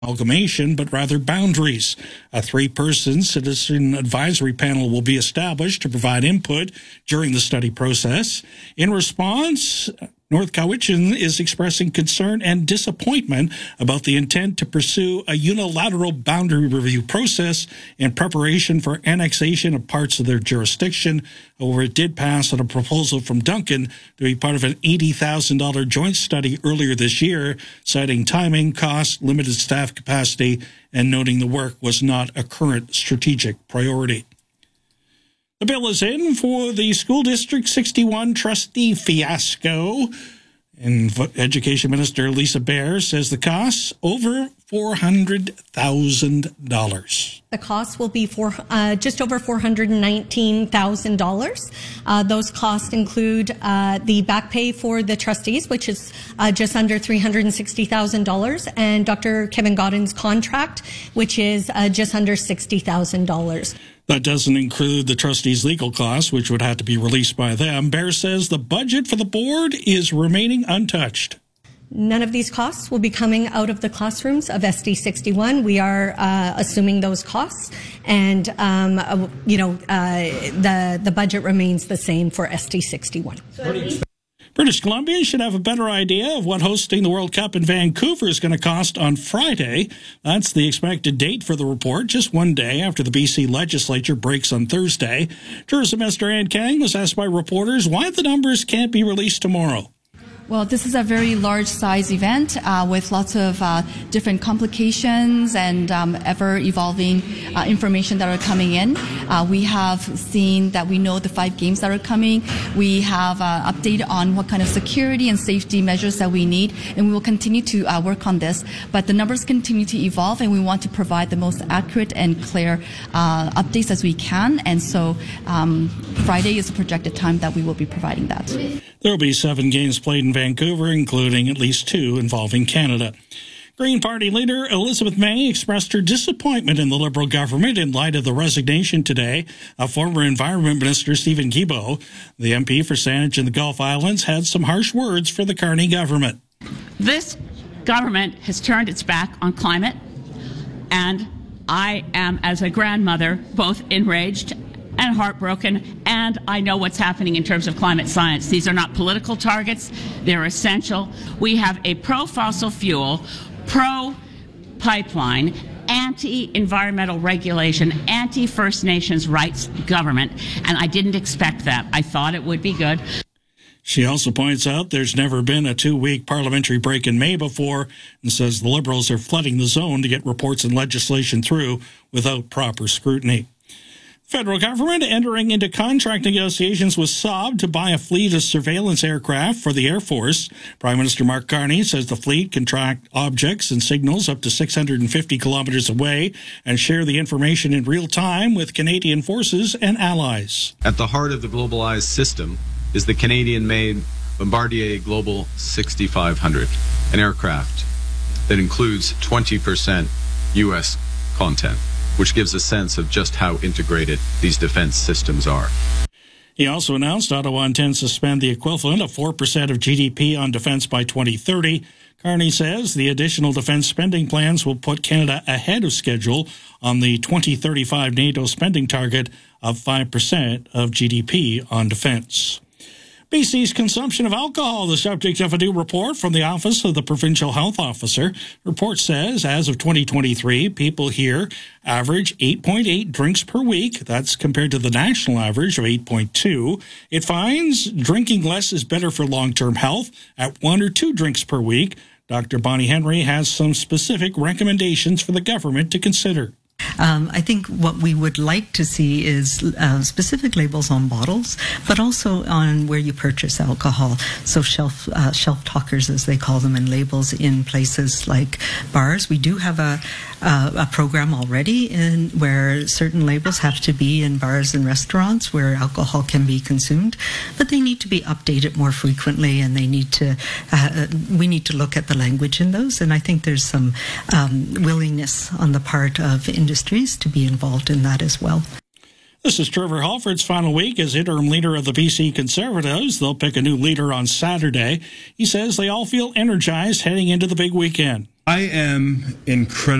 amalgamation, but rather boundaries. A 3-person citizen advisory panel will be established to provide input during the study process. In response, North Cowichan is expressing concern and disappointment about the intent to pursue a unilateral boundary review process in preparation for annexation of parts of their jurisdiction. However, it did pass on a proposal from Duncan to be part of an $80,000 joint study earlier this year, citing timing, cost, limited staff capacity, and noting the work was not a current strategic priority. The bill is in for the School District 61 trustee fiasco. And Education Minister Lisa Bear says the costs over $400,000. The cost will be just over $419,000. Those costs include the back pay for the trustees, which is just under $360,000, and Dr. Kevin Godden's contract, which is just under $60,000. That doesn't include the trustees' legal costs, which would have to be released by them. Bear says the budget for the board is remaining untouched. None of these costs will be coming out of the classrooms of SD 61. We are assuming those costs, and the budget remains the same for SD 61. British Columbia should have a better idea of what hosting the World Cup in Vancouver is going to cost on Friday. That's the expected date for the report, just one day after the BC legislature breaks on Thursday. Tourism Minister Ann Kang was asked by reporters why the numbers can't be released tomorrow. Well, this is a very large-size event with lots of different complications and ever-evolving information that are coming in. We have seen that we know the 5 games that are coming. We have update on what kind of security and safety measures that we need, and we will continue to work on this. But the numbers continue to evolve, and we want to provide the most accurate and clear updates as we can. And so Friday is the projected time that we will be providing that. There will be 7 games played in Vancouver, including at least 2 involving Canada. Green Party leader Elizabeth May expressed her disappointment in the Liberal government in light of the resignation today of former Environment Minister Stephen Guilbeault. The MP for Saanich and the Gulf Islands had some harsh words for the Carney government. This government has turned its back on climate, and I am, as a grandmother, both enraged and heartbroken, and I know what's happening in terms of climate science. These are not political targets. They're essential. We have a pro-fossil fuel, pro-pipeline, anti-environmental regulation, anti-First Nations rights government, and I didn't expect that. I thought it would be good. She also points out there's never been a 2-week parliamentary break in May before, and says the Liberals are flooding the zone to get reports and legislation through without proper scrutiny. Federal government entering into contract negotiations with Saab to buy a fleet of surveillance aircraft for the Air Force. Prime Minister Mark Carney says the fleet can track objects and signals up to 650 kilometers away and share the information in real time with Canadian forces and allies. At the heart of the globalized system is the Canadian-made Bombardier Global 6500, an aircraft that includes 20% U.S. content, which gives a sense of just how integrated these defense systems are. He also announced Ottawa intends to spend the equivalent of 4% of GDP on defense by 2030. Carney says the additional defense spending plans will put Canada ahead of schedule on the 2035 NATO spending target of 5% of GDP on defense. BC's consumption of alcohol, the subject of a new report from the Office of the Provincial Health Officer. The report says, as of 2023, people here average 8.8 drinks per week. That's compared to the national average of 8.2. It finds drinking less is better for long-term health at 1 or 2 drinks per week. Dr. Bonnie Henry has some specific recommendations for the government to consider. I think what we would like to see is specific labels on bottles, but also on where you purchase alcohol. So shelf talkers, as they call them, and labels in places like bars. We do have a program already where certain labels have to be in bars and restaurants where alcohol can be consumed, but they need to be updated more frequently, and they need to we need to look at the language in those. And I think there's some willingness on the part of industries to be involved in that as well. This is Trevor Halford's final week as interim leader of the BC Conservatives. They'll pick a new leader on Saturday. He says they all feel energized heading into the big weekend. I am incredibly